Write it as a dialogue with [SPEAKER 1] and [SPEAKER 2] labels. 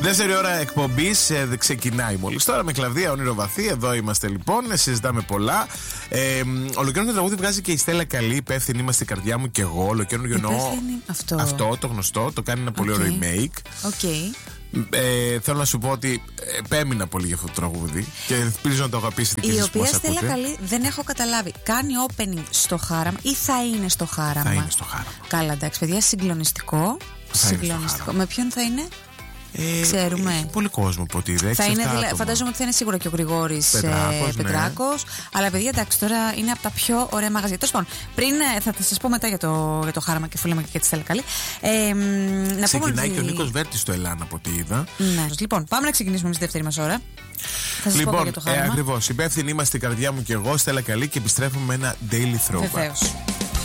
[SPEAKER 1] Δεύτερη ώρα εκπομπής ξεκινάει μόλις τώρα με Κλαβδία Όνειρο Βαθύ. Εδώ είμαστε λοιπόν, συζητάμε πολλά. Ολοκαίρινο τραγούδι βγάζει και η Στέλλα Καλή. Υπεύθυνη είμαστε η καρδιά μου και εγώ. Ολοκαίρινο γεννώ. Αυτό το γνωστό. Το κάνει ένα πολύ ωραίο remake. Θέλω να σου πω ότι επέμεινα πολύ για αυτό το τραγούδι και ελπίζω να το αγαπήσετε και εσείς. Η οποία
[SPEAKER 2] Στέλλα Καλή δεν έχω καταλάβει. Κάνει opening στο Χάραμα ή θα είναι στο Χάραμα?
[SPEAKER 1] Θα είναι στο Χάραμα.
[SPEAKER 2] Καλά, εντάξει, παιδιά, συγκλονιστικό. Με ποιον θα είναι? Ξέρουμε.
[SPEAKER 1] Έχει πολύ κόσμο από ό,τι είδα.
[SPEAKER 2] Φαντάζομαι ότι θα είναι σίγουρα και ο Γρηγόρης Πετράκος. Ναι. Αλλά παιδιά, εντάξει, τώρα είναι από τα πιο ωραία μαγαζιά. Τέλος πάντων, πριν θα σας πω μετά για το Χάραμα και φούλαμε και για τη Στέλλα Καλή.
[SPEAKER 1] Ξεκινάει και ο Νίκος Βέρτης στο Ελλάν από ό,τι είδα.
[SPEAKER 2] Ναι. Λοιπόν, πάμε να ξεκινήσουμε στη δεύτερη μας ώρα. Θα σας πω για το Χάραμα.
[SPEAKER 1] Ακριβώς. Υπεύθυνοι είμαστε η καρδιά μου και εγώ, Στέλλα Καλή, και επιστρέφουμε με ένα daily throwback.
[SPEAKER 2] Βεβαίως.